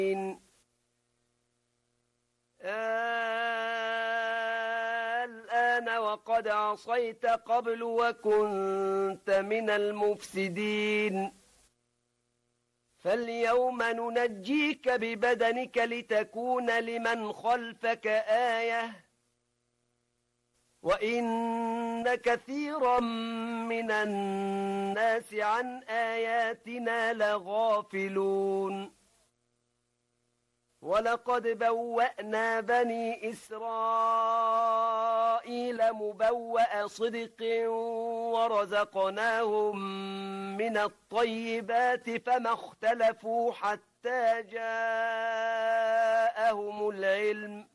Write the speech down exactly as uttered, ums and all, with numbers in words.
الآن وقد عصيت قبل وكنت من المفسدين فاليوم ننجيك ببدنك لتكون لمن خلفك آية وإن كثيرا من الناس عن آياتنا لغافلون ولقد بوأنا بني إسرائيل مبوأ صدق ورزقناهم من الطيبات فما اختلفوا حتى جاءهم العلم